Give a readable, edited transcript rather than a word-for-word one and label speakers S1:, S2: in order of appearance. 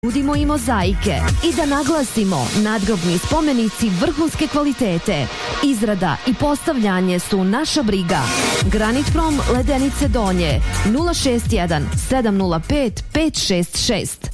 S1: Nudimo i mozaike i da naglasimo, nadgrobni spomenici vrhunske kvalitete. Izrada i postavljanje su naša briga. Granitprom Ledenice Donje 061 705 566.